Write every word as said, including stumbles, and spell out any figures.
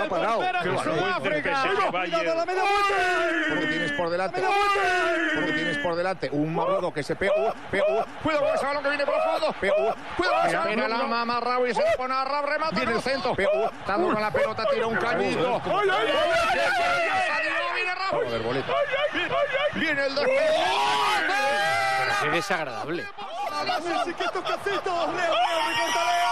ha parado. Sudáfrica. Porque tienes por delante. Porque tienes por delante un Mabudo que se pega. Cuidado con ese balón que viene por fondo. Cuidado con ese balón. La mama Raúl y se pone a Raúl, remata. Viene el centro. Estando con la pelota, tira un cañito. Viene Raúl. Joder, bolita. Viene el despegue. Qué desagradable.